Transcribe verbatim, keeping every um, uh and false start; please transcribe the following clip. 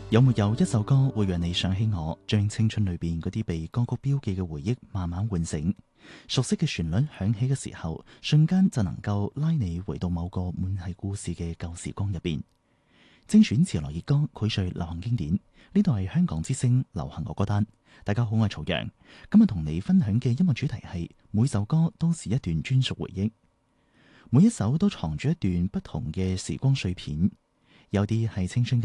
有沒有一首歌會讓你想起我，將青春裏邊嗰啲被歌曲標記嘅回憶慢慢喚醒？熟悉嘅旋律響起嘅時候，瞬間就能夠拉你回到某個滿係故事嘅舊時光入邊。精選潮流熱歌，膾萃流行經典。呢度係香港之聲流行樂歌單。大家好，我係曹陽。今日同你分享嘅音樂主題係每首歌都是一段專屬回憶，每一首都藏住一段不同嘅時光碎片。有啲係青春嘅